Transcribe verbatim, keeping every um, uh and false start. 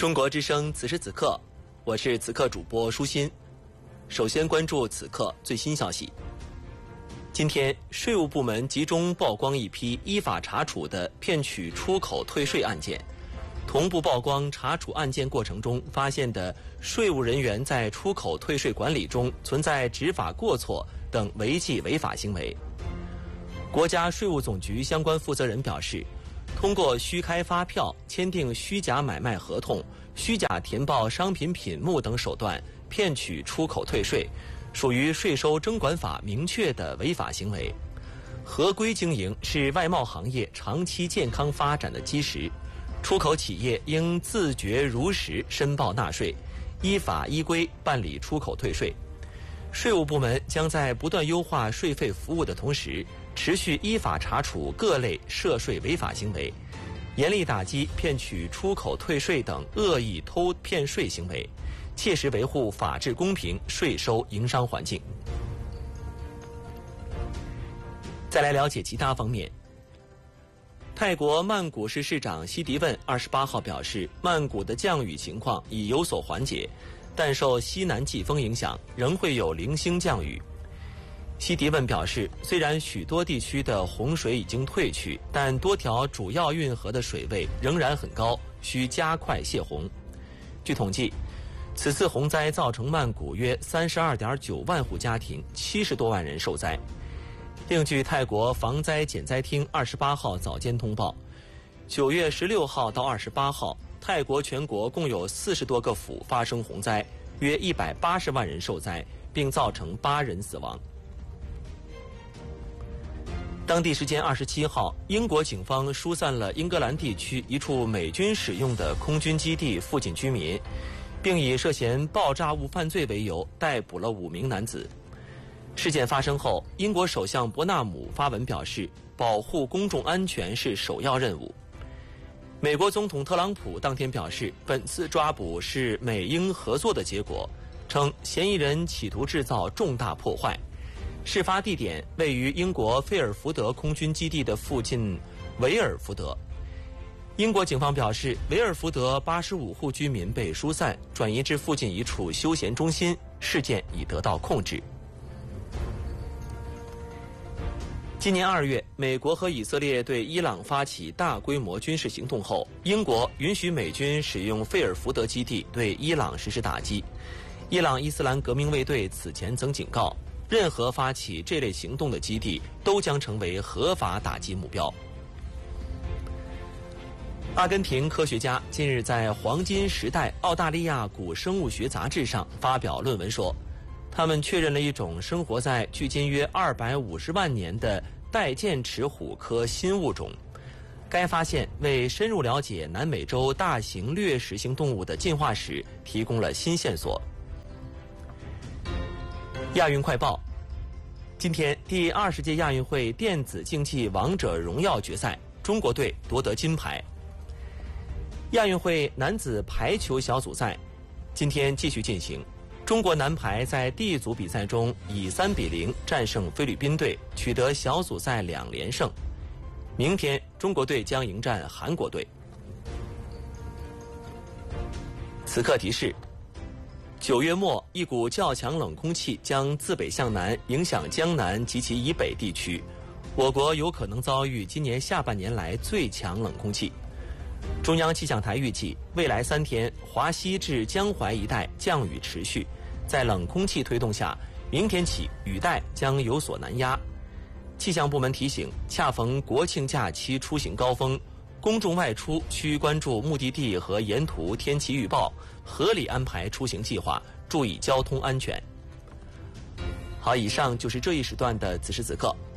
中国之声此时此刻，我是此刻主播舒心。首先关注此刻最新消息。今天，税务部门集中曝光一批依法查处的骗取出口退税案件，同步曝光查处案件过程中发现的税务人员在出口退税管理中存在执法过错等违纪违法行为。国家税务总局相关负责人表示，通过虚开发票、签订虚假买卖合同、虚假填报商品品目等手段骗取出口退税，属于税收征管法明确的违法行为。合规经营是外贸行业长期健康发展的基石，出口企业应自觉如实申报纳税，依法依规办理出口退税。税务部门将在不断优化税费服务的同时，持续依法查处各类涉税违法行为，严厉打击骗取出口退税等恶意偷骗税行为，切实维护法治公平税收营商环境。再来了解其他方面。泰国曼谷市市长西迪问二十八号表示，曼谷的降雨情况已有所缓解，但受西南季风影响，仍会有零星降雨。西迪问表示，虽然许多地区的洪水已经退去，但多条主要运河的水位仍然很高，需加快泄洪。据统计，此次洪灾造成曼谷约三十二点九万户家庭，七十多万人受灾。另据泰国防灾减灾厅二十八号早间通报，九月十六号到二十八号，泰国全国共有四十多个府发生洪灾，约一百八十万人受灾，并造成八人死亡。当地时间二十七号，英国警方疏散了英格兰地区一处美军使用的空军基地附近居民，并以涉嫌爆炸物犯罪为由逮捕了五名男子。事件发生后，英国首相伯纳姆发文表示，保护公众安全是首要任务。美国总统特朗普当天表示，本次抓捕是美英合作的结果，称嫌疑人企图制造重大破坏。事发地点位于英国菲尔福德空军基地的附近维尔福德。英国警方表示，维尔福德八十五户居民被疏散，转移至附近一处休闲中心，事件已得到控制。今年二月，美国和以色列对伊朗发起大规模军事行动后，英国允许美军使用费尔福德基地对伊朗实施打击。伊朗伊斯兰革命卫队此前曾警告，任何发起这类行动的基地都将成为合法打击目标。阿根廷科学家近日在《黄金时代澳大利亚古生物学杂志》上发表论文说，他们确认了一种生活在距今约二百五十万年的带剑齿虎科新物种。该发现为深入了解南美洲大型掠食性动物的进化史提供了新线索。亚运快报，今天第二十届亚运会电子竞技王者荣耀决赛，中国队夺得金牌。亚运会男子排球小组赛今天继续进行，中国男排在 D 组比赛中以三比零战胜菲律宾队，取得小组赛两连胜。明天中国队将迎战韩国队。此刻提示，九月末一股较强冷空气将自北向南影响江南及其以北地区，我国有可能遭遇今年下半年来最强冷空气。中央气象台预计，未来三天华西至江淮一带降雨持续，在冷空气推动下，明天起雨带将有所南压。气象部门提醒，恰逢国庆假期出行高峰，公众外出需关注目的地和沿途天气预报，合理安排出行计划，注意交通安全。好，以上就是这一时段的此时此刻。